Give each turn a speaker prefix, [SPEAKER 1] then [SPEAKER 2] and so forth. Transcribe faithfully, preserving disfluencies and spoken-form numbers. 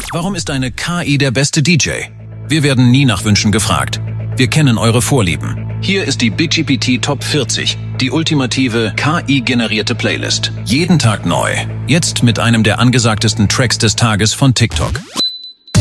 [SPEAKER 1] Warum ist eine K I der beste D J? Wir werden nie nach Wünschen gefragt. Wir kennen eure Vorlieben. Hier ist die BitGPT Top vierzig, die ultimative K I-generierte Playlist. Jeden Tag neu. Jetzt mit einem der angesagtesten Tracks des Tages von TikTok.